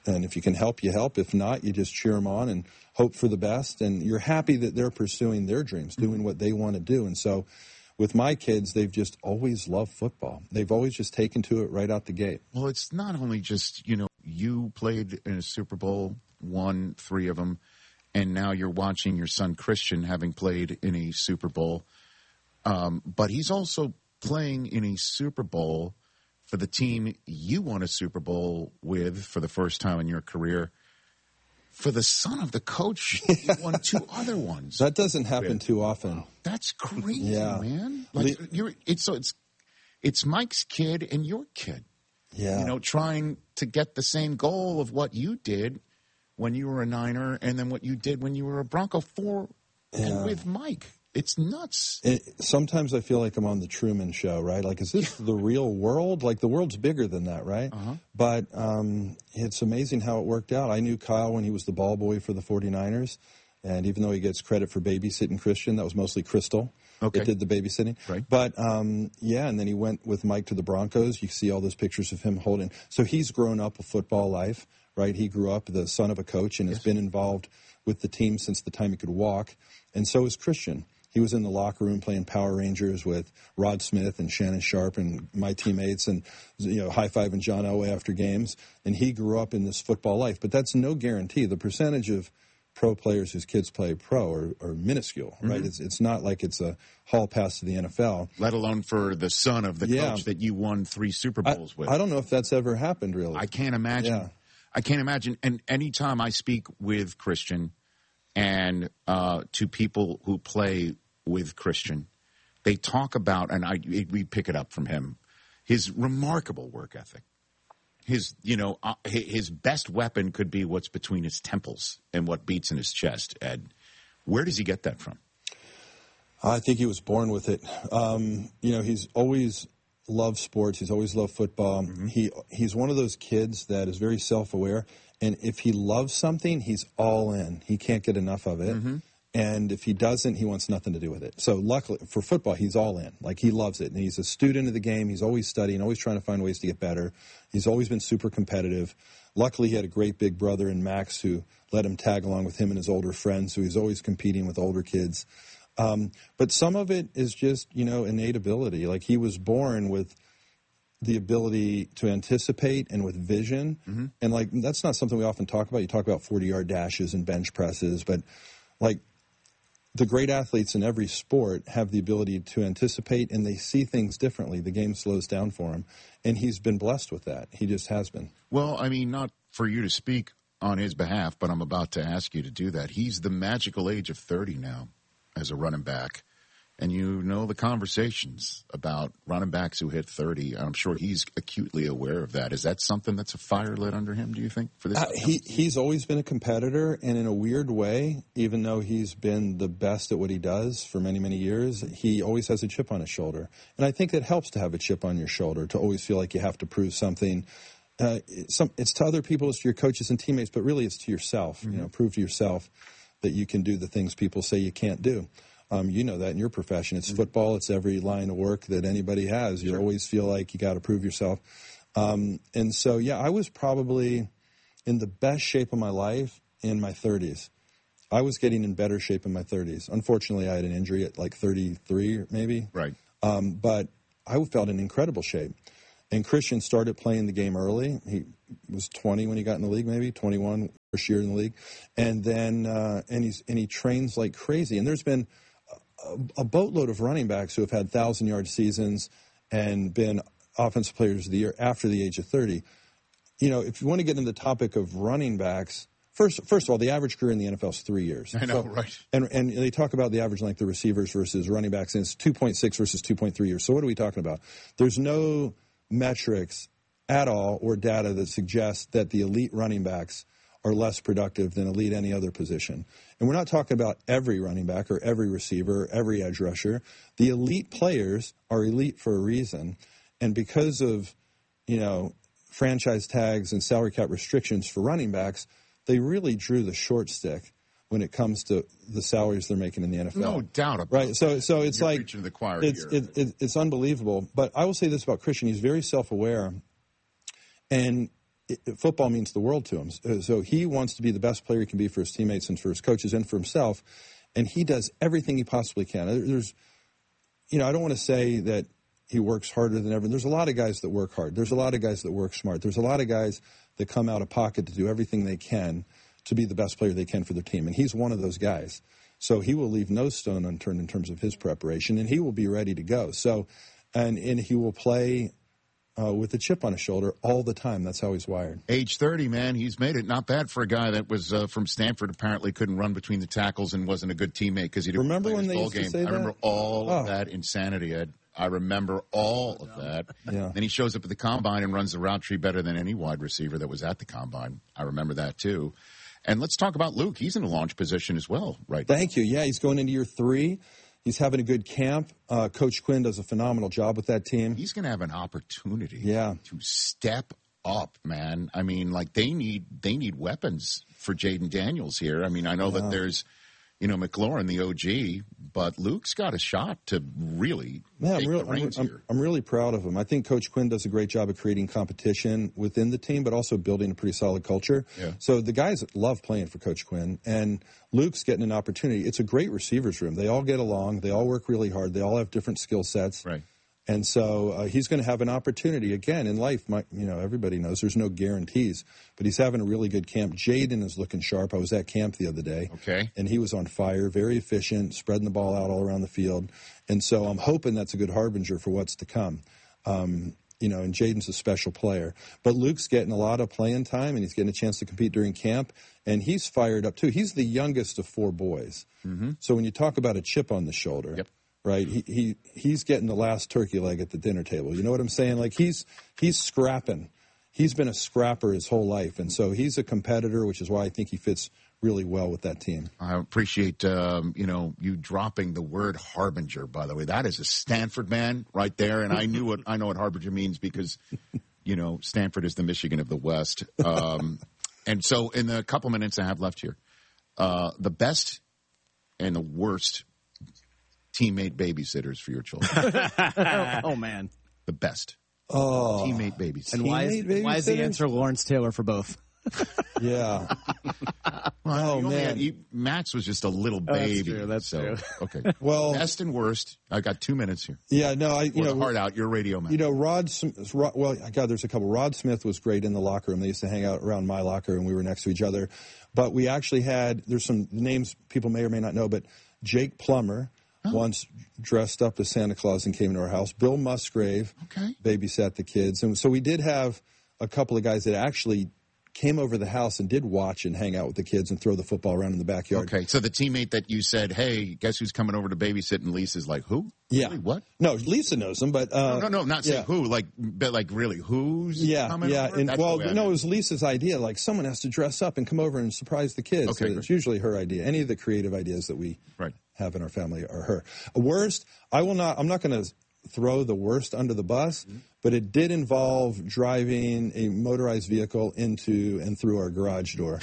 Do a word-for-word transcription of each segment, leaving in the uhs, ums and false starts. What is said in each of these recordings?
And if you can help, you help. If not, you just cheer them on and hope for the best. And you're happy that they're pursuing their dreams, doing what they want to do. And so with my kids, they've just always loved football. They've always just taken to it right out the gate. Well, it's not only just, you know, you played in a Super Bowl, won three of them, and now you're watching your son Christian having played in a Super Bowl. Um, but he's also playing in a Super Bowl for the team you won a Super Bowl with for the first time in your career. For the son of the coach, you won two other ones. That doesn't happen with. too often. That's crazy, yeah. man. Like Le- you're, it's so it's it's Mike's kid and your kid. Yeah. You know, trying to get the same goal of what you did when you were a Niner and then what you did when you were a Bronco for yeah. and with Mike. It's nuts. It, sometimes I feel like I'm on the Truman Show, right? Like, is this the real world? Like, the world's bigger than that, right? Uh-huh. But um, it's amazing how it worked out. I knew Kyle when he was the ball boy for the forty-niners, and even though he gets credit for babysitting Christian, that was mostly Crystal okay. that did the babysitting. Right. But, um, yeah, and then he went with Mike to the Broncos. You see all those pictures of him holding. So he's grown up a football life, right? He grew up the son of a coach and yes. has been involved with the team since the time he could walk, and so is Christian. He was in the locker room playing Power Rangers with Rod Smith and Shannon Sharp and my teammates and, you know, high-fiving John Elway after games. And he grew up in this football life. But that's no guarantee. The percentage of pro players whose kids play pro are, are minuscule, right? Mm-hmm. It's it's not like it's a hall pass to the N F L. Let alone for the son of the yeah. coach that you won three Super Bowls I, with. I don't know if that's ever happened, really. I can't imagine. Yeah. I can't imagine. And anytime I speak with Christian and uh, to people who play with Christian, they talk about, and I we pick it up from him, his remarkable work ethic. His, you know, uh, his best weapon could be what's between his temples and what beats in his chest. Ed, where does he get that from? I think he was born with it. Um, you know, he's always loved sports. He's always loved football. Mm-hmm. He he's one of those kids that is very self-aware, and if he loves something, he's all in. He can't get enough of it. Mm-hmm. And if he doesn't, he wants nothing to do with it. So luckily for football, he's all in. Like, he loves it. And he's a student of the game. He's always studying, always trying to find ways to get better. He's always been super competitive. Luckily, he had a great big brother in Max who let him tag along with him and his older friends. So he's always competing with older kids. Um, but some of it is just, you know, innate ability. Like, he was born with the ability to anticipate and with vision. Mm-hmm. And, like, that's not something we often talk about. You talk about forty-yard dashes and bench presses. But, like, the great athletes in every sport have the ability to anticipate, and they see things differently. The game slows down for him, and he's been blessed with that. He just has been. Well, I mean, not for you to speak on his behalf, but I'm about to ask you to do that. He's the magical age of thirty now as a running back, and you know the conversations about running backs who hit thirty. I'm sure he's acutely aware of that. Is that something that's a fire lit under him, do you think, for this? Uh, he He's always been a competitor, and in a weird way, even though he's been the best at what he does for many, many years, he always has a chip on his shoulder. And I think it helps to have a chip on your shoulder, to always feel like you have to prove something. Uh, it's, some, it's to other people, it's to your coaches and teammates, but really it's to yourself. Mm-hmm. You know, prove to yourself that you can do the things people say you can't do. Um, you know that in your profession. It's mm-hmm. football. It's every line of work that anybody has. You sure. always feel like you got to prove yourself. Um, and so, yeah, I was probably in the best shape of my life in my thirties. I was getting in better shape in my thirties. Unfortunately, I had an injury at like thirty-three, maybe. Right. Um, but I felt in incredible shape. And Christian started playing the game early. He was twenty when he got in the league, maybe twenty-one, first year in the league. And then uh, and he's and he trains like crazy. And there's been a boatload of running backs who have had thousand-yard seasons and been offensive players of the year after the age of thirty. You know, if you want to get into the topic of running backs, first first of all, the average career in the N F L is three years. I know, so, right. And and they talk about the average length of receivers versus running backs, and it's two point six versus two point three years. So what are we talking about? There's no metrics at all or data that suggests that the elite running backs are less productive than elite any other position. And we're not talking about every running back or every receiver or every edge rusher. The elite players are elite for a reason. And because of, you know, franchise tags and salary cap restrictions for running backs, they really drew the short stick when it comes to the salaries they're making in the N F L. No doubt about right. it. So, so it's You're like preaching to the choir it's here. It, it, it's unbelievable. But I will say this about Christian: he's very self-aware, and it, football means the world to him. So he wants to be the best player he can be for his teammates and for his coaches and for himself. And he does everything he possibly can. There's, you know, I don't want to say that he works harder than ever. There's a lot of guys that work hard. There's a lot of guys that work smart. There's a lot of guys that come out of pocket to do everything they can to be the best player they can for their team. And he's one of those guys. So he will leave no stone unturned in terms of his preparation, and he will be ready to go. So, and, and he will play uh, with a chip on his shoulder all the time. That's how he's wired. Age thirty, man, he's made it. Not bad for a guy that was uh, from Stanford, apparently couldn't run between the tackles and wasn't a good teammate because he didn't remember play when his they ball used game. to say I that? remember all Oh. of that insanity, Ed. I remember all of that. Yeah. Then he shows up at the combine and runs the route tree better than any wide receiver that was at the combine. I remember that too. And let's talk about Luke. He's in a launch position as well, right? Thank you. Yeah, he's going into year three. He's having a good camp. Uh, Coach Quinn does a phenomenal job with that team. He's going to have an opportunity Yeah. to step up, man. I mean, like they need they need weapons for Jaden Daniels here. I mean, I know Yeah. that there's, you know, McLaurin, the O G, but Luke's got a shot to really Yeah, take I'm, real, the reins I'm, here. I'm, I'm really proud of him. I think Coach Quinn does a great job of creating competition within the team, but also building a pretty solid culture. Yeah. So the guys love playing for Coach Quinn, and Luke's getting an opportunity. It's a great receivers room. They all get along. They all work really hard. They all have different skill sets. Right. And so uh, he's going to have an opportunity again in life. My, you know, everybody knows there's no guarantees, but he's having a really good camp. Jaden is looking sharp. I was at camp the other day, Okay. and he was on fire, very efficient, spreading the ball out all around the field. And so I'm hoping that's a good harbinger for what's to come. Um, you know, and Jaden's a special player, but Luke's getting a lot of playing time, and he's getting a chance to compete during camp, and he's fired up too. He's the youngest of four boys. Mm-hmm. So when you talk about a chip on the shoulder. Yep. Right, he, he he's getting the last turkey leg at the dinner table. You know what I'm saying? Like he's he's scrapping. He's been a scrapper his whole life, and so he's a competitor, which is why I think he fits really well with that team. I appreciate um, you know you dropping the word harbinger. By the way, that is a Stanford man right there, and I knew what I know what harbinger means because you know Stanford is the Michigan of the West. Um, and so, in the couple minutes I have left here, uh, the best and the worst teammate babysitters for your children. Oh, man. The best. Oh, Teammate babysitters. And why is, Teammate why is the babysitters? answer Lawrence Taylor for both? yeah. Well, Oh, you only man. had- you- Max was just a little that's baby. true, that's so, true. Okay. Well, Best and worst. I got two minutes here. yeah. No, I you Pour know the heart out. Your radio man. You know, Rod, Sm- Rod, well, God, there's a couple. Rod Smith was great in the locker room. They used to hang out around my locker, and we were next to each other. But we actually had, there's some names people may or may not know, but Jake Plummer Oh. once dressed up as Santa Claus and came to our house. Bill Musgrave Okay. babysat the kids. And so we did have a couple of guys that actually came over the house and did watch and hang out with the kids and throw the football around in the backyard. Okay, so the teammate that you said, hey, guess who's coming over to babysit, and Lisa's like, who? Yeah. Really? What? No, Lisa knows them, but uh, No, no, no, not saying yeah. who, like, but like really, who's Yeah, coming yeah, over? and That's well, the way I no, it meant was Lisa's idea. Like someone has to dress up and come over and surprise the kids. Okay, So good. it's usually her idea. Any of the creative ideas that we Right. have in our family are her. Worst, I will not. I'm not going to throw the worst under the bus, Mm-hmm. but it did involve driving a motorized vehicle into and through our garage door.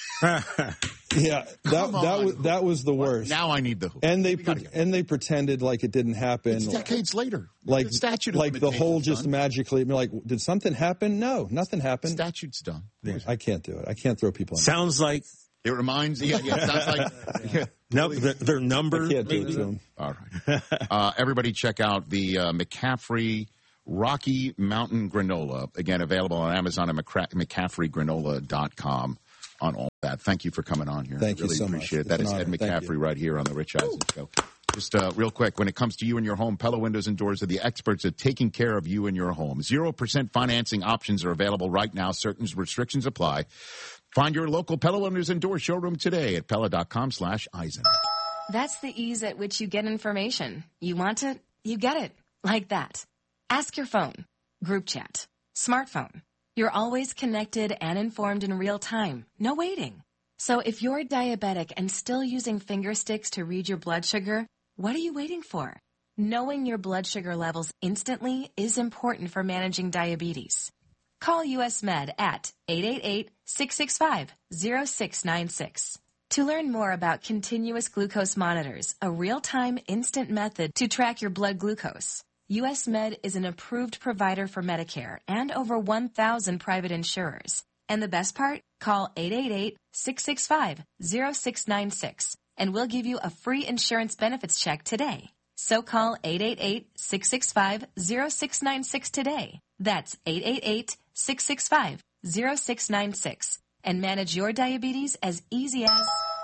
Yeah, that Come that on. was that was the worst. Now I need the who. And they We gotta pre- get- and they pretended like it didn't happen. It's decades later. like the statute of like the whole limitations just done. magically like, did something happen? No, nothing happened. Statute's done. I can't do it. I can't throw people on. Sounds like It reminds yeah, yeah, it sounds like yeah. no, their, their number. I can't do it maybe? to them. All right. Uh, everybody check out the uh, McCaffrey Rocky Mountain Granola. Again, available on Amazon and McCaffrey Granola dot com on all that. Thank you for coming on here. Thank I you really so much. appreciate it. It's That an is Ed honor. Thank McCaffrey you. right here on the Rich Eisen Show. Just uh, real quick, when it comes to you and your home, Pella Windows and Doors are the experts at taking care of you and your home. zero percent financing options are available right now. Certain restrictions apply. Find your local Pella Windows and Doors showroom today at Pella dot com slash Eisen. That's the ease at which you get information. You want it, you get it. Like that. Ask your phone. Group chat. Smartphone. You're always connected and informed in real time. No waiting. So if you're diabetic and still using finger sticks to read your blood sugar, what are you waiting for? Knowing your blood sugar levels instantly is important for managing diabetes. Call U S Med at eight eight eight, six six five, zero six nine six. To learn more about continuous glucose monitors, a real-time instant method to track your blood glucose. U S Med is an approved provider for Medicare and over one thousand private insurers. And the best part? Call eight eight eight, six six five, zero six nine six and we'll give you a free insurance benefits check today. So call eight eight eight, six six five, zero six nine six today. That's eight eight eight, six six five, zero six nine six and manage your diabetes as easy as...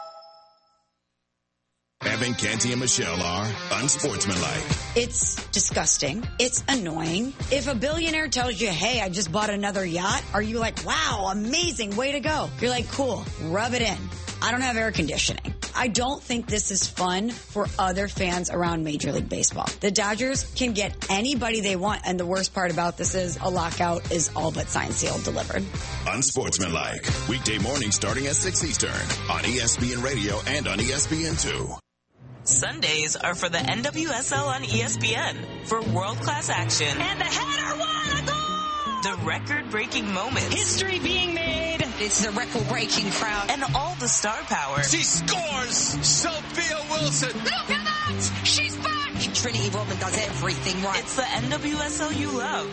Evan, Canty, and Michelle are unsportsmanlike. It's disgusting. It's annoying. If a billionaire tells you, hey, I just bought another yacht, are you like, wow, amazing, way to go? You're like, cool, rub it in. I don't have air conditioning. I don't think this is fun for other fans around Major League Baseball. The Dodgers can get anybody they want, and the worst part about this is a lockout is all but signed, sealed, delivered. Unsportsmanlike. Weekday mornings starting at six Eastern on E S P N Radio and on E S P N two. Sundays are for the N W S L on E S P N for world-class action. And the header won a goal! The record-breaking moments. History being made. It's the record-breaking crowd. And all the star power. She scores! Sophia Wilson! Look at that! She's back! Trinity Rodman does everything right. It's the N W S L you love.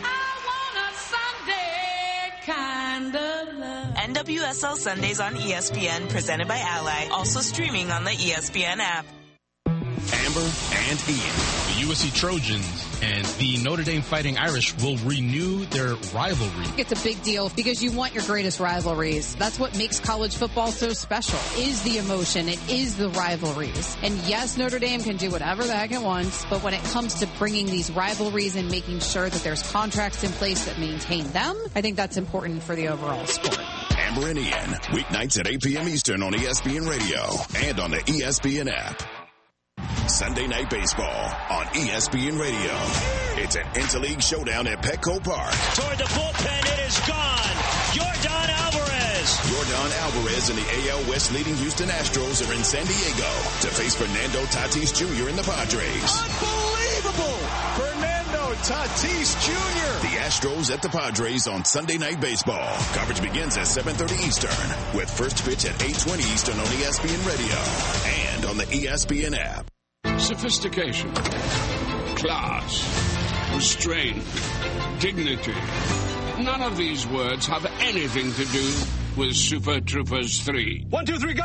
I want a Sunday kind of love. N W S L Sundays on E S P N, presented by Ally. Also streaming on the E S P N app. Amber and Ian. The U S C Trojans and the Notre Dame Fighting Irish will renew their rivalry. It's a big deal because you want your greatest rivalries. That's what makes college football so special, is the emotion. It is the rivalries. And yes, Notre Dame can do whatever the heck it wants, but when it comes to bringing these rivalries and making sure that there's contracts in place that maintain them, I think that's important for the overall sport. Amber and Ian, weeknights at eight p.m. Eastern on E S P N Radio and on the E S P N app. Sunday Night Baseball on E S P N Radio. It's an interleague showdown at Petco Park. Toward the bullpen, it is gone. Yordan Alvarez. Yordan Alvarez and the A L West leading Houston Astros are in San Diego to face Fernando Tatis Junior and the Padres. Unbelievable! Fernando Tatis Junior The Astros at the Padres on Sunday Night Baseball. Coverage begins at seven thirty Eastern with first pitch at eight twenty Eastern on E S P N Radio and on the E S P N app. Sophistication, class, restraint, dignity. None of these words have anything to do with Super Troopers three. One, two, three, go!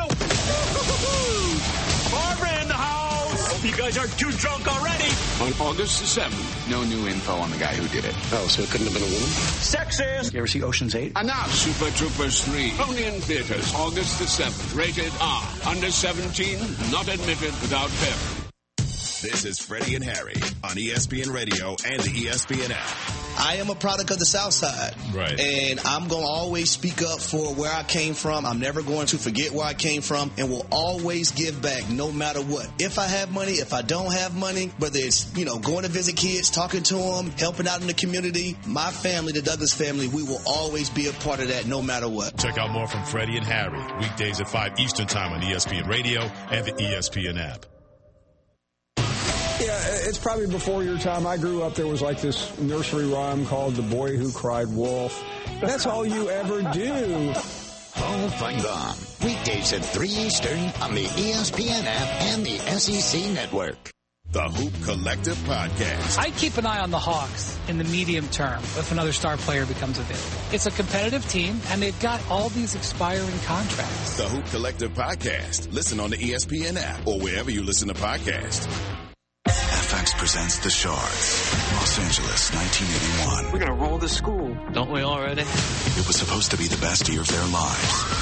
Barbara in the house! You guys are too drunk already! On August the seventh. No new info on the guy who did it. Oh, so it couldn't have been a woman? Sexist! You ever see Ocean's eight? I'm not. Super Troopers three. Only in theaters. August the seventh. Rated R. Under seventeen. Not admitted without parent. This is Freddie and Harry on E S P N Radio and the E S P N app. I am a product of the South Side. Right. And I'm going to always speak up for where I came from. I'm never going to forget where I came from and will always give back no matter what. If I have money, if I don't have money, whether it's, you know, going to visit kids, talking to them, helping out in the community, my family, the Douglas family, we will always be a part of that no matter what. Check out more from Freddie and Harry weekdays at five Eastern Time on E S P N Radio and the E S P N app. Yeah, it's probably before your time. I grew up, there was like this nursery rhyme called The Boy Who Cried Wolf. That's all you ever do. Hall of Fame. Weekdays at three Eastern on the E S P N app and the S E C Network. The Hoop Collective Podcast. I keep an eye on the Hawks in the medium term if another star player becomes available. It's a competitive team, and they've got all these expiring contracts. The Hoop Collective Podcast. Listen on the E S P N app or wherever you listen to podcasts. F X presents The Shards, Los Angeles, nineteen eighty-one. We're going to roll the school. Don't we already? It was supposed to be the best year of their lives.